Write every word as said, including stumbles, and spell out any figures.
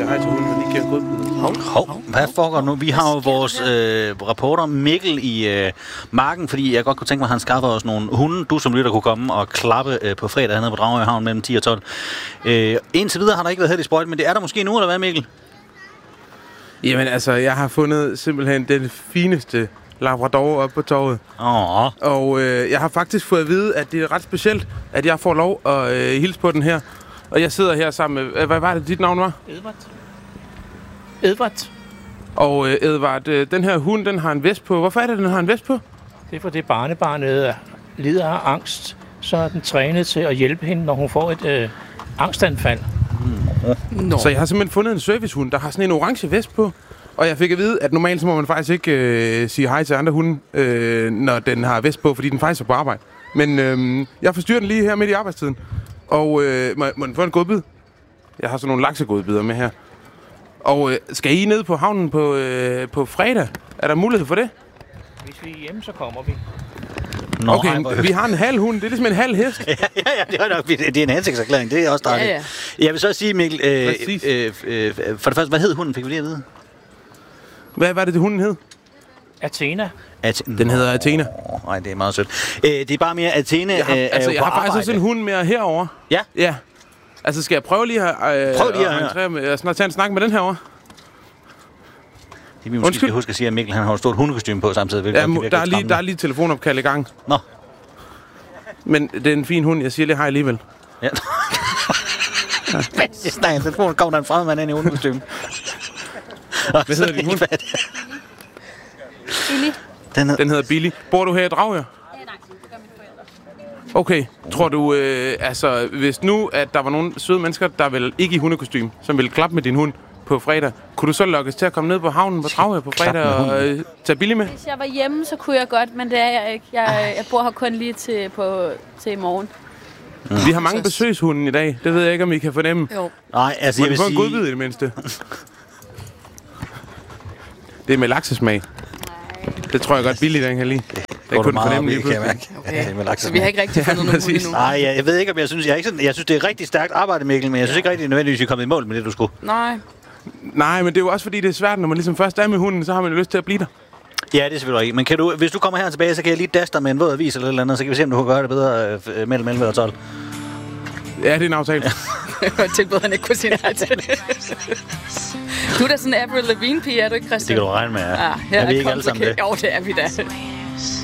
siger hej til hunden, og lige giver godbid. Hov, hov, hvad foregår nu? Vi har jo vores øh, reporter Mikkel i øh, marken, fordi jeg godt kunne tænke mig, at han skaffer os nogle hunde. Du som lytter kunne komme og klappe øh, på fredag hernede på Dragør Havn mellem ti og tolv. Øh, indtil videre har der ikke været heldig sprøjt, men det er der måske nu, eller hvad, Mikkel? Jamen altså, jeg har fundet simpelthen den fineste labrador oppe på torvet. Åh. Og øh, jeg har faktisk fået at vide, at det er ret specielt, at jeg får lov at øh, hilse på den her. Og jeg sidder her sammen med... Øh, hvad var det, dit navn var? Edvard. Edvard. Og øh, Edvard, øh, den her hund, den har en vest på. Hvorfor er det, den har en vest på? Det er fordi barnebarnet lider af angst, så er den trænet til at hjælpe hende, når hun får et øh, angstanfald. Mm. Så jeg har simpelthen fundet en servicehund, der har sådan en orange vest på. Og jeg fik at vide, at normalt så må man faktisk ikke øh, sige hej til andre hunde, øh, når den har vest på, fordi den faktisk er på arbejde. Men øh, jeg forstyrrer den lige her midt i arbejdstiden. Og øh, må, må den få en godbid? Jeg har sådan nogle laksegodbider med her. Og øh, skal I ned på havnen på, øh, på fredag? Er der mulighed for det? Hvis vi er hjemme, så kommer vi. Nå, okay, ej, vi har en halv hund. Det er ligesom en halv hest. ja, ja, det er nok. Det er en hensigtserklæring. Det er også dejligt. Ja, ja. Jeg vil så sige, Mikkel, øh, øh, øh, for det første, hvad hed hunden? Fik vi lige at vide? Hvad var det, det hunden hed? Athena. At, den hedder Athena. Nej, det er meget sødt. Øh, det er bare mere, Athena jeg har, øh, altså, er jo jeg på har faktisk også en hund mere herover. Ja? Ja. Altså, skal jeg prøve lige at, øh, Prøv lige at, at med, snart tage en snak med den herovre? Det vi måske skal huske at sige, at Mikkel han har et stort hundekostyme på samtidig. Ja, der, er lige, der er lige telefonopkald i gang. Nå. Men det er en fin hund. Jeg siger lige hej alligevel. Ja. Mens jeg snakker i telefonen, kommer der en fremmed mand ind i hundekostyme. Hvad hedder din hund? Billy. Den, hed... den hedder Billy. Bor du her i Dragør? Ja, nej. Det gør mine forældre. Okay. Tror du, øh, altså, hvis nu, at der var nogle søde mennesker, der vil ikke i hundekostyme, som ville klappe med din hund på fredag, kunne du så lokkes til at komme ned på havnen på Dragør på fredag og øh, tage Billy med? Hvis jeg var hjemme, så kunne jeg godt, men det er jeg ikke. Jeg, jeg bor her kun lige til, på, til i morgen. Mm. Vi har mange besøgshunde i dag. Det ved jeg ikke, om I kan fornemme. Jo. Nej, altså, jeg vil sige... sige... få en godbid i det mindste. Det er med laksesmag. Nej. Det tror jeg godt, Billy, den kan lide. Det kunne du meget op i, kan jeg mærke. Okay. Ja, så vi har ikke rigtig fundet noget endnu. Nej, jeg, jeg ved ikke, om jeg synes... Jeg, ikke sådan, jeg synes, det er rigtig stærkt arbejde, Mikkel, men jeg synes ikke rigtig nødvendigvis, at I er kommet i mål med det, du skulle. Nej. Nej, men det er jo også, fordi det er svært, når man ligesom først er med hunden, så har man jo lyst til at blive der. Ja, det er selvfølgelig ikke. Men kan du, hvis du kommer her tilbage, så kan jeg lige daste dig med en våd avis eller et eller andet, så kan vi se, om du kan gøre det bedre øh, mellem elleve og tolv. Ja, det er en aftale. Det var et tilbud, han ikke kunne sige nej til. Du er da sådan en Avril Lavigne-pige, er du ikke, Christian? Det kan du regne med, ja. Ah, her er vi er ikke alle sammen det? Jo, det er vi da.